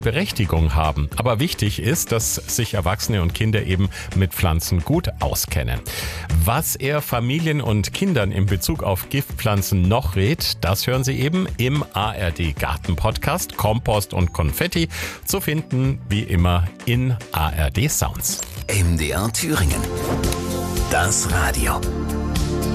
Berechtigung haben. Aber wichtig ist, dass sich Erwachsene und Kinder eben mit Pflanzen gut auskennen. Was er Familien und Kindern in Bezug auf Giftpflanzen noch rät, das hören Sie eben im ARD Garten Podcast Kompost und Konfetti, zu finden wie immer in ARD Sounds. MDR Thüringen. Das Radio.